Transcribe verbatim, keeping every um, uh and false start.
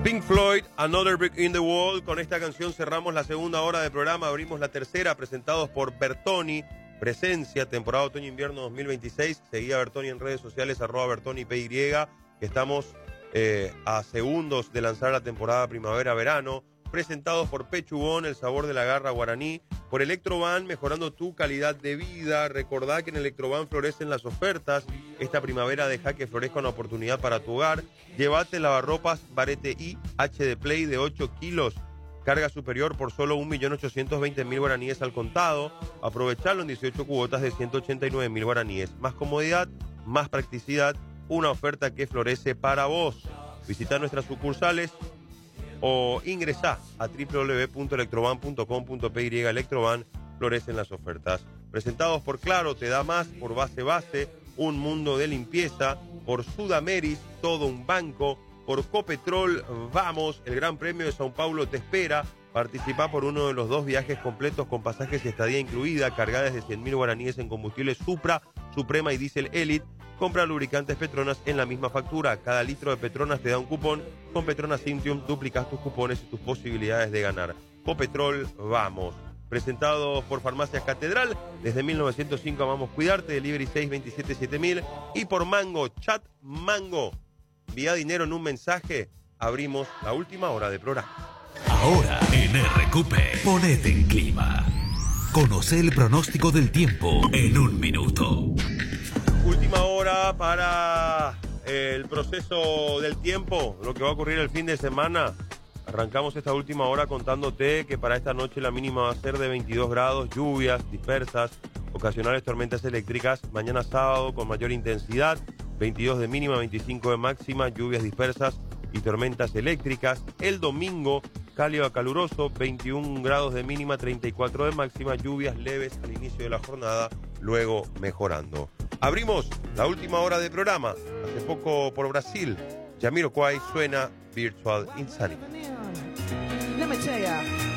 Pink Floyd, Another Brick in the Wall. Con esta canción cerramos la segunda hora del programa, abrimos la tercera, presentados por Bertoni. Presencia, temporada otoño-invierno dos mil veintiséis. Seguí a Bertoni en redes sociales, arroba Bertoni P Y, que estamos eh, a segundos de lanzar la temporada primavera-verano. Presentados por Pechugón, el sabor de la garra guaraní. Por Electroban, mejorando tu calidad de vida. Recordá que en Electroban florecen las ofertas. Esta primavera deja que florezca una oportunidad para tu hogar. Llévate lavarropas Barete I H D Play de ocho kilos. Carga superior por solo un millón ochocientos veinte mil guaraníes al contado. Aprovechalo en dieciocho cuotas de ciento ochenta y nueve mil guaraníes. Más comodidad, más practicidad. Una oferta que florece para vos. Visita nuestras sucursales o ingresá a doble u doble u doble u punto electroban punto com punto pe ye. Electroban, florecen las ofertas. Presentados por Claro, te da más. Por Base Base, un mundo de limpieza. Por Sudameris, todo un banco. Por Copetrol, vamos, el Gran Premio de Sao Paulo te espera. Participa por uno de los dos viajes completos con pasajes y estadía incluida, cargadas de cien mil guaraníes en combustible Supra, Suprema y Diesel Elite. Compra lubricantes Petronas en la misma factura. Cada litro de Petronas te da un cupón. Con Petronas Cintium duplicas tus cupones y tus posibilidades de ganar. Copetrol, vamos. Presentado por Farmacias Catedral. Desde mil novecientos cinco amamos cuidarte. Delivery seis veintisiete siete mil. Y por Mango, Chat Mango. Envía dinero en un mensaje. Abrimos la última hora de programa. Ahora en R Q P, ponete en clima. Conoce el pronóstico del tiempo en un minuto. Última hora para el proceso del tiempo, lo que va a ocurrir el fin de semana. Arrancamos esta última hora contándote que para esta noche la mínima va a ser de veintidós grados, lluvias dispersas, ocasionales tormentas eléctricas. Mañana sábado con mayor intensidad, veintidós de mínima, veinticinco de máxima, lluvias dispersas y tormentas eléctricas. El domingo, cálido a caluroso, veintiún grados de mínima, treinta y cuatro de máxima, lluvias leves al inicio de la jornada, luego mejorando. Abrimos la última hora de programa. Hace poco por Brasil, Jamiroquai suena Virtual Insanity. Let me tell ya.